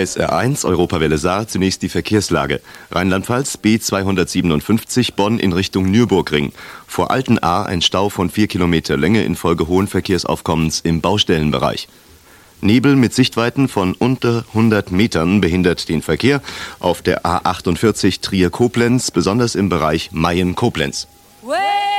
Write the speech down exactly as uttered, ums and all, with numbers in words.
S R eins, Europawelle Saar, zunächst die Verkehrslage. Rheinland-Pfalz, B zweihundertsiebenundfünfzig, Bonn in Richtung Nürburgring. Vor Altenahr ein Stau von vier Kilometer Länge infolge hohen Verkehrsaufkommens im Baustellenbereich. Nebel mit Sichtweiten von unter hundert Metern behindert den Verkehr auf der A achtundvierzig Trier-Koblenz, besonders im Bereich Mayen-Koblenz.